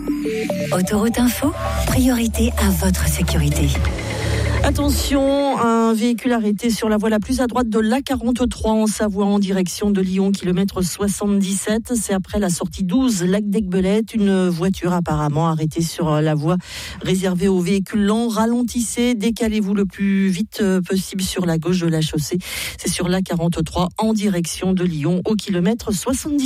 Autoroute Info, priorité à votre sécurité. Attention, un véhicule arrêté sur la voie la plus à droite de l'A43 en Savoie en direction de Lyon, kilomètre 77. C'est après la sortie 12, lac d'Aiguebelette. Une voiture apparemment arrêtée sur la voie réservée aux véhicules lents. Ralentissez, décalez-vous le plus vite possible sur la gauche de la chaussée. C'est sur l'A43 en direction de Lyon au kilomètre 77.